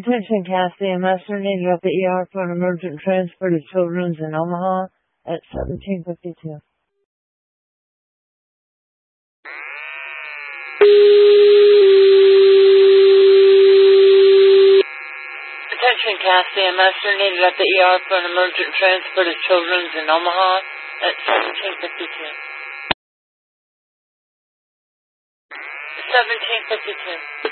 Attention cast EMS are needed at the ER for an emergent transfer to Children's in Omaha at 1752. Attention cast EMS are needed at the ER for an emergent transfer to Children's in Omaha at 1752. 1752.